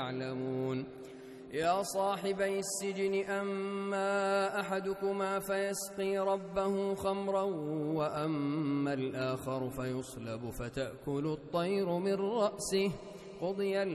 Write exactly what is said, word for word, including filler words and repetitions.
يعلمون يا صاحبي السجن أما أحدكما فيسقي ربه خمرا وأما الآخر فيصلب فتأكل الطير من رأسه قضي